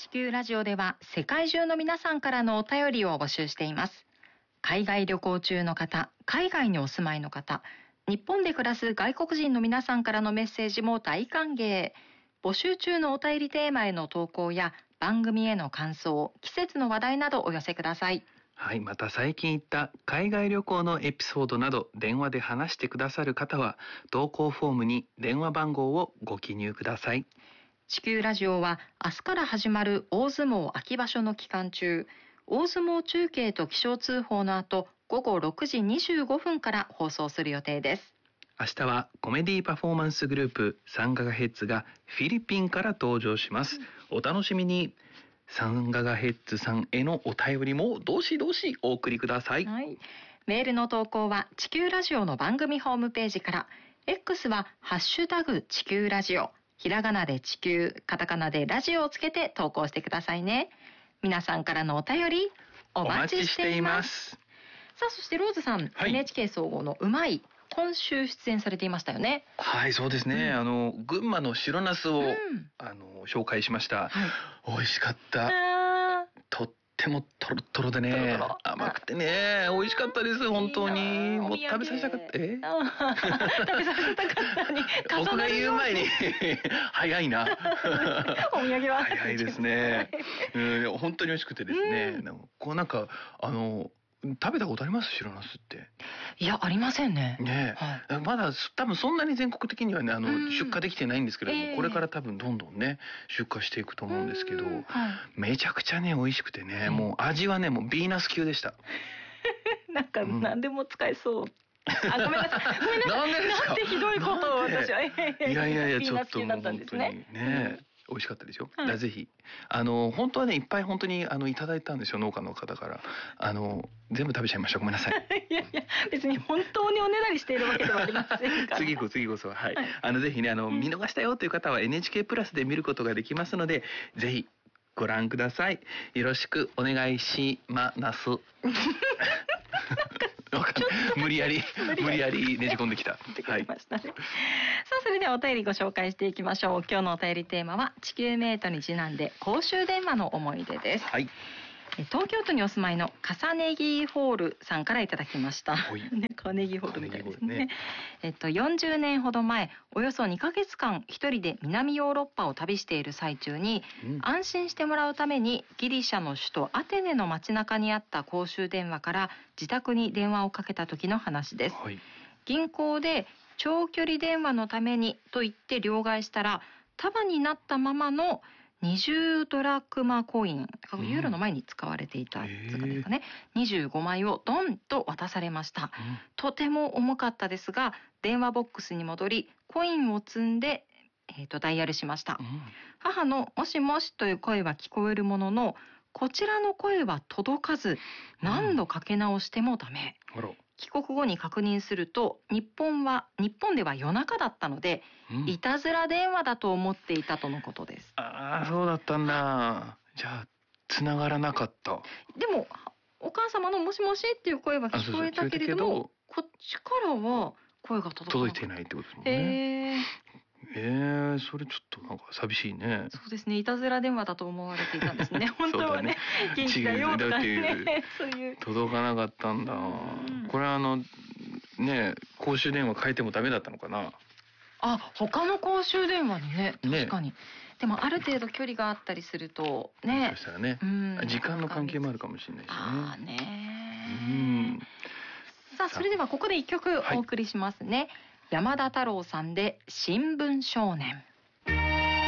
地球ラジオでは世界中の皆さんからのお便りを募集しています。海外旅行中の方、海外にお住まいの方、日本で暮らす外国人の皆さんからのメッセージも大歓迎。募集中のお便りテーマへの投稿や番組への感想、季節の話題などお寄せください。 はい、また最近行った海外旅行のエピソードなど電話で話してくださる方は投稿フォームに電話番号をご記入ください。 地球ラジオは明日から始まる大相撲秋場所の期間中、大相撲中継と気象通報の後、午後6時25分から放送する予定です。 明日はコメディパフォーマンスグループ3ガガヘッズがフィリピンから登場します。お楽しみに。3ガガヘッズさんへのお便りもどしどしお送りください。 はい、メールの投稿は地球ラジオの番組ホームページから、X はハッシュタグ地球ラジオ、ひらがなで地球、カタカナでラジオをつけて投稿してくださいね。皆さんからのお便りお待ちしています。さあ、そしてローズさん、はい、NHK 総合のうまい、今週出演されていましたよね。 はい、そうですね。群馬の白ナスを、紹介しました。はい、美味しかった。とってもトロトロでね、甘くてね、美味しかったです。本当にもう食べさせたかった。食べさせたかったに僕が言う前に早いな。 お土産は早いですね。本当に美味しくてですね。こうなんか食べたことあります？白ナスって。 いや、ありませんね。 ね、はい、まだ多分そんなに全国的にはね出荷できてないんですけれども、これから多分どんどんね出荷していくと思うんですけど、めちゃくちゃね美味しくてね、もう味はねもうビーナス級でした。 なんか何でも使えそう。ごめんなさい。なんてひどいことを私は。いやちょっともう本当にね。美味しかったですよ。ぜひ本当はねいっぱい本当にいただいたんですよ、農家の方から。全部食べちゃいました。ごめんなさい。 いや別に本当におねだりしているわけではありませんから。 次こそは、はい、ぜひね見逃したよという方は NHK プラスで見ることができますので、ぜひご覧ください。よろしくお願いします。無理やりねじ込んできた。はい。さあ、 それではお便りご紹介していきましょう。今日のお便りテーマは地球メイトにちなんで公衆電話の思い出です。はい。東京都にお住まいのカサネギホールさんからいただきました。カネギホールみたいですね。40年ほど前、およそ2ヶ月間一人で南ヨーロッパを旅している最中に、安心してもらうためにギリシャの首都アテネの街中にあった公衆電話から自宅に電話をかけた時の話です。はい、銀行で長距離電話のためにと言って両替したら、束になったままの20ドラクマコイン、ユーロの前に使われていた通貨ですかね、25枚をドンと渡されました。とても重かったですが、電話ボックスに戻りコインを積んで、ダイヤルしました。母のもしもしという声は聞こえるものの、こちらの声は届かず、何度かけ直してもダメ。帰国後に確認すると、日本では夜中だったので、いたずら電話だと思っていたとのことです。 ああ、そうだったんだ。じゃあ繋がらなかった。 でもお母様のもしもしっていう声は聞こえたけれども、こっちからは声が届いてないってことですもんね。それちょっとなんか寂しいね。 そうですね、いたずら電話だと思われていたんですね。本当はね、元気だよとかね、そういう届かなかったんだ。これね、公衆電話変えてもダメだったのかな。 他の公衆電話にね、確かに。でもある程度距離があったりするとね。 そしたらね、時間の関係もあるかもしれないしね。さあ、それではここで一曲お送りしますね。山田太郎さんで新聞少年。